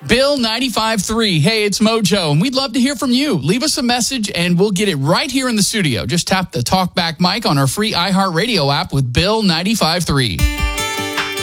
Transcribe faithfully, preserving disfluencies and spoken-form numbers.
Bill ninety-five three. Hey, it's Mojo, and we'd love to hear from you. Leave us a message, and we'll get it right here in the studio. Just tap the talkback mic on our free iHeartRadio app with Bill ninety-five three.